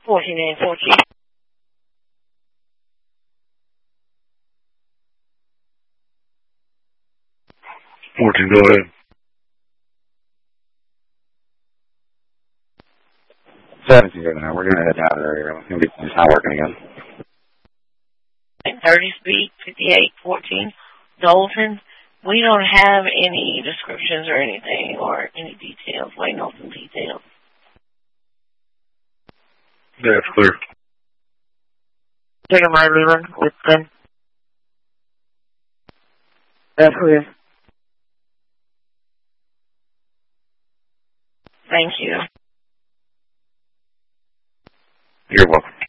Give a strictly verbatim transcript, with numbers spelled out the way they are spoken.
fourteen and fourteen. fourteen, go ahead. seventeen, go now. We're going to head down there. It's going to be it's not working again. thirty speed, fifty-eight fourteen, Dalton. We don't have any descriptions or anything or any details. Waiting on some details. Yeah, it's clear. Taking my Leland with ten. That's clear. Thank you. You're welcome.